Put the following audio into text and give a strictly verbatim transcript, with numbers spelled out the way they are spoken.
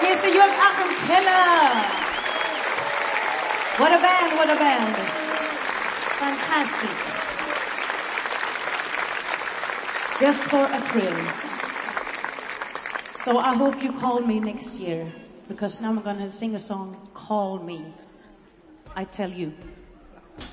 Mister Jörg Achim Keller. What a band, what a band. Fantastic. Just for April. So I hope you call me next year, because now I'm going to sing a song, Call Me. I tell you.